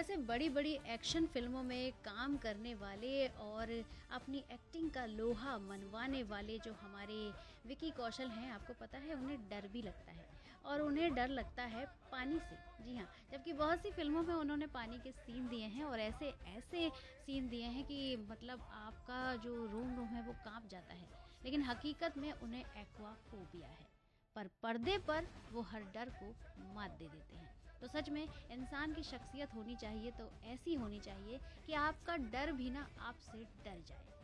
वैसे बड़ी-बड़ी एक्शन फ़िल्मों में काम करने वाले और अपनी एक्टिंग का लोहा मनवाने वाले जो हमारे विकी कौशल हैं, आपको पता है उन्हें डर भी लगता है और उन्हें डर लगता है पानी से। जी हाँ, जबकि बहुत सी फ़िल्मों में उन्होंने पानी के सीन दिए हैं और ऐसे सीन दिए हैं कि मतलब आपका जो रोम-रोम है वो काँप जाता है। लेकिन हकीकत में उन्हें एक्वाफ़ोबिया है। पर पर्दे पर वो हर डर को मात दे देते हैं। तो सच में इंसान की शख्सियत होनी चाहिए तो ऐसी होनी चाहिए कि आपका डर भी ना आपसे डर जाए।